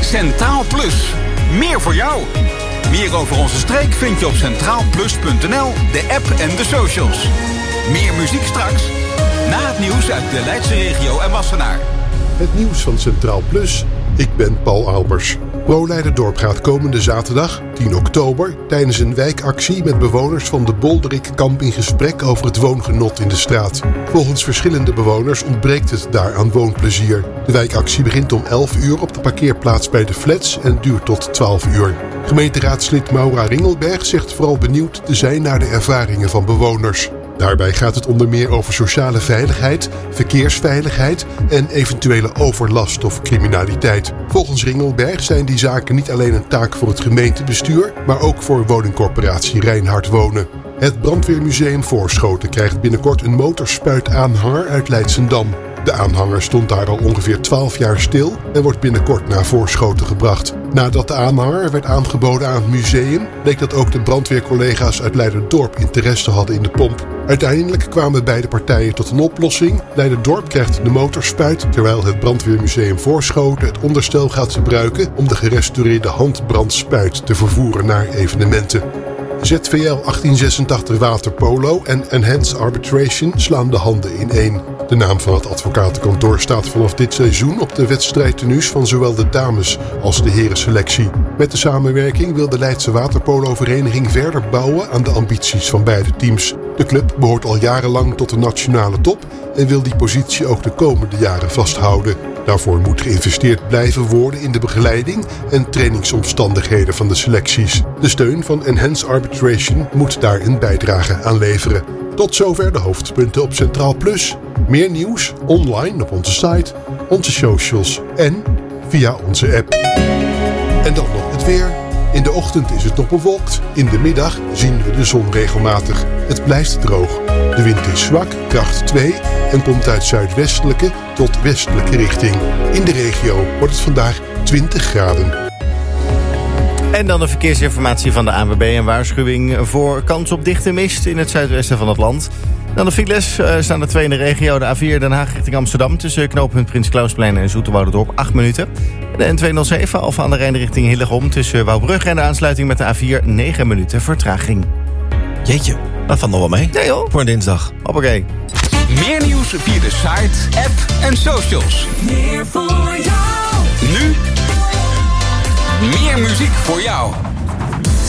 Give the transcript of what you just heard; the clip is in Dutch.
Centraal Plus. Meer voor jou. Meer over onze streek vind je op centraalplus.nl, de app en de socials. Meer muziek straks. Na het nieuws uit de Leidse regio en Wassenaar. Het nieuws van Centraal Plus. Ik ben Paul Albers. ProLeiderdorp gaat komende zaterdag, 10 oktober... tijdens een wijkactie met bewoners van de Bolderikkamp in gesprek over het woongenot in de straat. Volgens verschillende bewoners ontbreekt het daar aan woonplezier. De wijkactie begint om 11 uur op de parkeerplaats bij de flats en duurt tot 12 uur. Gemeenteraadslid Maura Ringelberg zegt vooral benieuwd te zijn naar de ervaringen van bewoners. Daarbij gaat het onder meer over sociale veiligheid, verkeersveiligheid en eventuele overlast of criminaliteit. Volgens Ringelberg zijn die zaken niet alleen een taak voor het gemeentebestuur, maar ook voor woningcorporatie Rijnhard Wonen. Het Brandweermuseum Voorschoten krijgt binnenkort een motorspuitaanhanger uit Leidschendam. De aanhanger stond daar al ongeveer 12 jaar stil en wordt binnenkort naar Voorschoten gebracht. Nadat de aanhanger werd aangeboden aan het museum, bleek dat ook de brandweercollega's uit Leiderdorp interesse hadden in de pomp. Uiteindelijk kwamen beide partijen tot een oplossing. Leiderdorp krijgt de motorspuit, terwijl het Brandweermuseum Voorschoten het onderstel gaat gebruiken om de gerestaureerde handbrandspuit te vervoeren naar evenementen. ZVL 1886 Waterpolo en Enhanced Arbitration slaan de handen ineen. De naam van het advocatenkantoor staat vanaf dit seizoen op de wedstrijdtenues van zowel de dames als de herenselectie. Met de samenwerking wil de Leidse Waterpolo-vereniging verder bouwen aan de ambities van beide teams. De club behoort al jarenlang tot de nationale top en wil die positie ook de komende jaren vasthouden. Daarvoor moet geïnvesteerd blijven worden in de begeleiding en trainingsomstandigheden van de selecties. De steun van Enhanced Arbitration moet daar een bijdrage aan leveren. Tot zover de hoofdpunten op Centraal Plus. Meer nieuws online op onze site, onze socials en via onze app. En dan nog het weer. In de ochtend is het nog bewolkt. In de middag zien we de zon regelmatig. Het blijft droog. De wind is zwak, kracht 2 en komt uit zuidwestelijke tot westelijke richting. In de regio wordt het vandaag 20 graden. En dan de verkeersinformatie van de ANWB. Een waarschuwing voor kans op dichte mist in het zuidwesten van het land. Dan de files staan er 2 in de regio. De A4 Den Haag richting Amsterdam tussen knooppunt Prins Klausplein en Zoeterwouderdorp 8 minuten. De N207 Alphen aan de Rijn richting Hillegom tussen Wouwbrugge en de aansluiting met de A4 9 minuten vertraging. Jeetje, dat valt nog wel mee. Nee joh. Voor een dinsdag. Hoppakee. Meer nieuws via de site, app en socials. Meer voor jou. Nu meer muziek voor jou.